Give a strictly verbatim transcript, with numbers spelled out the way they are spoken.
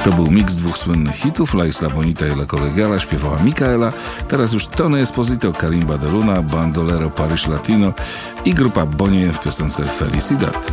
To był miks dwóch słynnych hitów, La Isla Bonita i La Colegiala, śpiewała Micaela. Teraz już Tony Esposito, Kalimba de Luna, Bandolero Paris Latino i grupa Bonnie w piosence Felicidad.